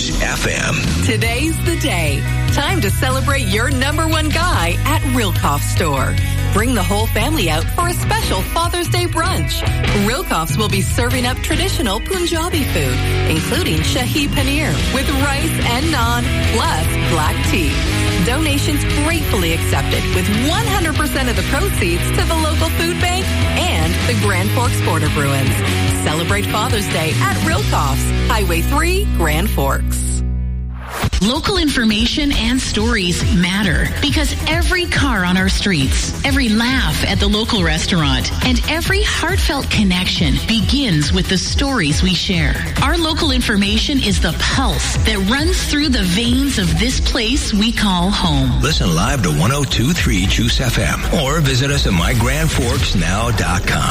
Juice FM. Today's the day. Time to celebrate your number one guy at Rilkoff Store. Bring the whole family out for a special Father's Day brunch. Rilkoff's will be serving up traditional Punjabi food, including Shahi Paneer with rice and naan, plus black tea. Donations gratefully accepted with 100% of the proceeds to the local food bank and the Grand Forks Border Bruins. Celebrate Father's Day at Rilkoff's, Highway 3, Grand Forks. Local information and stories matter because every car on our streets, every laugh at the local restaurant, and every heartfelt connection begins with the stories we share. Our local information is the pulse that runs through the veins of this place we call home. Listen live to 102.3 Juice FM or visit us at mygrandforksnow.com.